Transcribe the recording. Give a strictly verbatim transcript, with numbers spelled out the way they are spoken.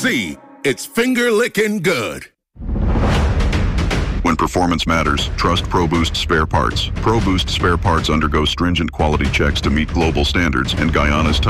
See, it's finger-licking good. When performance matters, trust ProBoost Spare Parts. ProBoost Spare Parts undergo stringent quality checks to meet global standards, and Guyana's